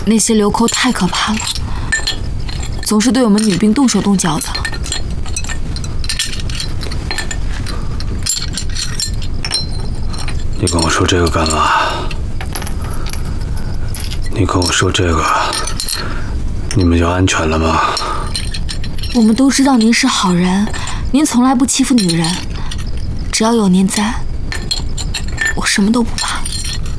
那些流寇太可怕了，总是对我们女兵动手动脚的。 你跟我说这个干嘛？你跟我说这个，你们就安全了吗？ 我们都知道您是好人，您从来不欺负女人，只要有您在，我什么都不怕。